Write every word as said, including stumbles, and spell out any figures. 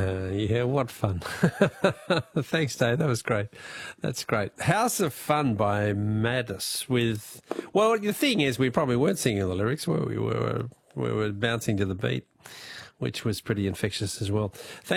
Uh, yeah, what fun. Thanks, Dave. That was great. That's great. House of Fun by Maddis with, well, the thing is, we probably weren't singing the lyrics, were we? We were, we were bouncing to the beat, which was pretty infectious as well. Thank